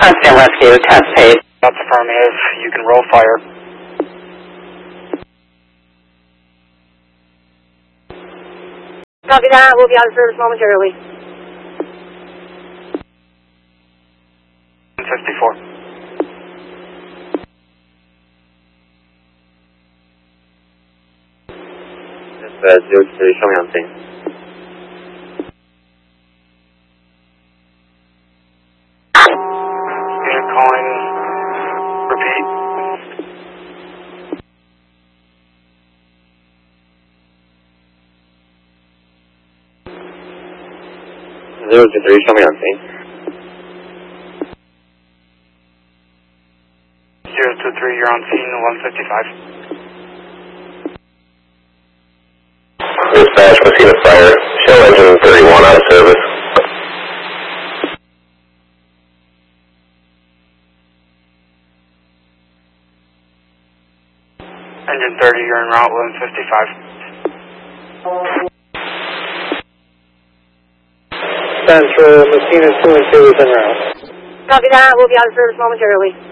Constant Rescue, test paid. That's affirmative. You can roll fire. Copy that. We'll be out of service momentarily. 54. Dispatch 03, show me on scene. Unit calling. Repeat. Zero to 3, show me on scene. 023, you're on scene, 155. Dispatch, we'll see the fire. Show engine 31 out of service. Engine 30, you're en route, 155. Central, Messina 2 and 2 is en route. Copy that. We'll be out of service momentarily.